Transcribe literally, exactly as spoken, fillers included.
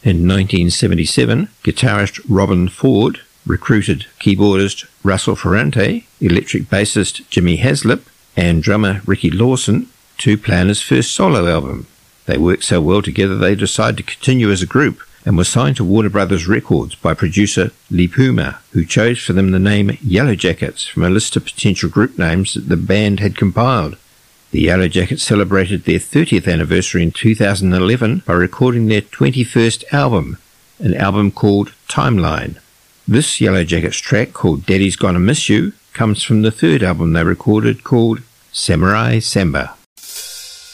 In nineteen seventy-seven, guitarist Robben Ford recruited keyboardist Russell Ferrante, electric bassist Jimmy Haslip, and drummer Ricky Lawson to plan his first solo album. They worked so well together they decided to continue as a group and were signed to Warner Brothers Records by producer Lee Puma, who chose for them the name Yellowjackets from a list of potential group names that the band had compiled. The Yellowjackets celebrated their thirtieth anniversary in two thousand eleven by recording their twenty-first album, an album called Timeline. This Yellowjackets track, called Daddy's Gonna Miss You, comes from the third album they recorded called Samurai Samba.